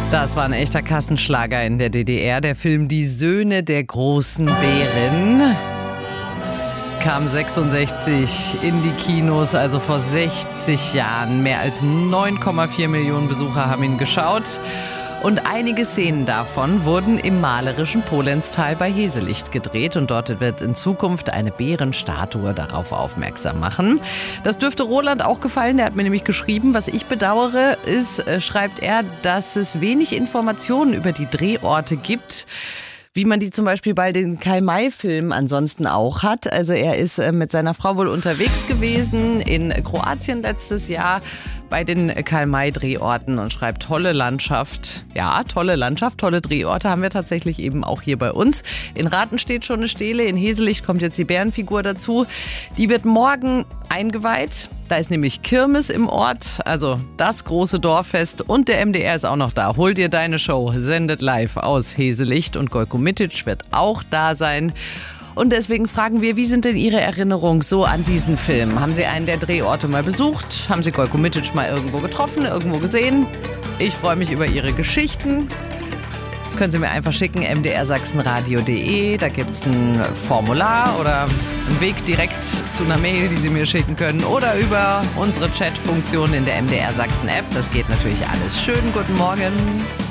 Das war ein echter Kassenschlager in der DDR. Der Film Die Söhne der großen Bären kam 66 in die Kinos, also vor 60 Jahren. Mehr als 9,4 Millionen Besucher haben ihn geschaut. Und einige Szenen davon wurden im malerischen Polenztal bei Heselicht gedreht. Und dort wird in Zukunft eine Bärenstatue darauf aufmerksam machen. Das dürfte Roland auch gefallen. Der hat mir nämlich geschrieben, was ich bedauere, ist, schreibt er, dass es wenig Informationen über die Drehorte gibt, wie man die zum Beispiel bei den Karl-May-Filmen ansonsten auch hat. Also er ist mit seiner Frau wohl unterwegs gewesen in Kroatien letztes Jahr bei den Karl-May-Drehorten und schreibt, tolle Landschaft. Ja, tolle Landschaft, tolle Drehorte haben wir tatsächlich eben auch hier bei uns. In Rathen steht schon eine Stele, in Heselicht kommt jetzt die Bärenfigur dazu. Die wird morgen eingeweiht. Da ist nämlich Kirmes im Ort, also das große Dorffest, und der MDR ist auch noch da. Hol dir deine Show, sendet live aus Heselicht und Gojko Mitic wird auch da sein. Und deswegen fragen wir, wie sind denn Ihre Erinnerungen so an diesen Film? Haben Sie einen der Drehorte mal besucht? Haben Sie Gojko Mitic mal irgendwo getroffen, irgendwo gesehen? Ich freue mich über Ihre Geschichten. Können Sie mir einfach schicken, mdrsachsenradio.de. Da gibt es ein Formular oder einen Weg direkt zu einer Mail, die Sie mir schicken können. Oder über unsere Chat-Funktion in der MDR Sachsen-App. Das geht natürlich alles. Schönen guten Morgen.